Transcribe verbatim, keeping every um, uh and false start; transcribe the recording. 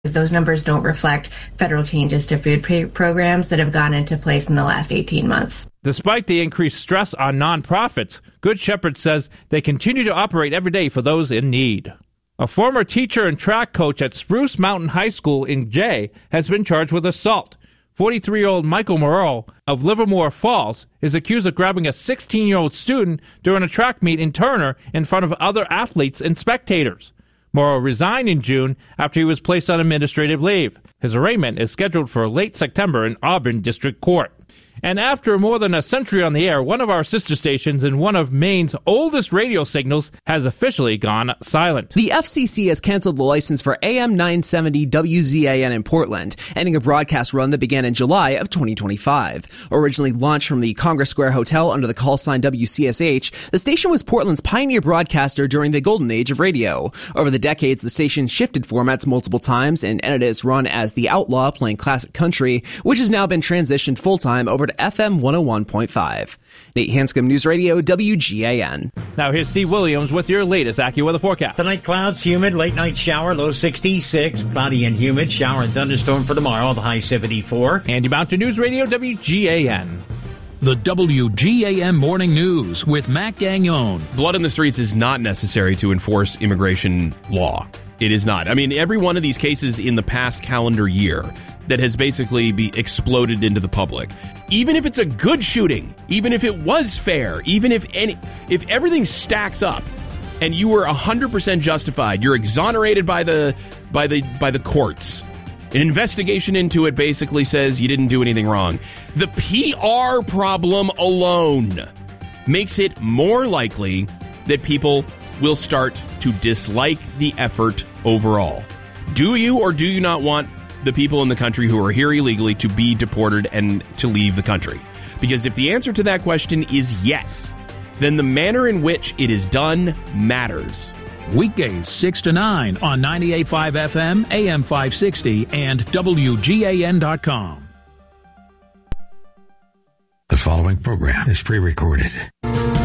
Those numbers don't reflect federal changes to food pay programs that have gone into place in the last eighteen months. Despite the increased stress on nonprofits, Good Shepherd says they continue to operate every day for those in need. A former teacher and track coach at Spruce Mountain High School in Jay has been charged with assault. forty-three-year-old Michael Morrell of Livermore Falls is accused of grabbing a sixteen-year-old student during a track meet in Turner in front of other athletes and spectators. Morrow resigned in June after he was placed on administrative leave. His arraignment is scheduled for late September in Auburn District Court. And after more than a century on the air, one of our sister stations and one of Maine's oldest radio signals has officially gone silent. The F C C has canceled the license for A M nine seventy W Z A N in Portland, ending a broadcast run that began in July of twenty twenty-five. Originally launched from the Congress Square Hotel under the call sign W C S H, the station was Portland's pioneer broadcaster during the golden age of radio. Over the decades, the station shifted formats multiple times and ended its run as The Outlaw, playing classic country, which has now been transitioned full-time over to F M one oh one point five. Nate Hanscom, News Radio, W G A N. Now here's Steve Williams with your latest AccuWeather forecast. Tonight, clouds, humid, late night shower, low sixty-six, cloudy and humid, shower and thunderstorm for tomorrow, the high seventy-four. Andy Mountain, News Radio, W G A N. The W G A N Morning News with Matt Gagnon. Blood in the streets is not necessary to enforce immigration law. It is not. I mean, every one of these cases in the past calendar year that has basically be exploded into the public, even if it's a good shooting, even if it was fair, even if any, if everything stacks up and you were one hundred percent justified, you're exonerated by the by the by the courts. An investigation into it basically says you didn't do anything wrong. The P R problem alone makes it more likely that people will start to dislike the effort overall. Do you or do you not want the people in the country who are here illegally to be deported and to leave the country? Because if the answer to that question is yes, then the manner in which it is done matters. Weekdays six to nine on ninety-eight point five F M, A M five sixty, and W G A N dot com. The following program is pre-recorded.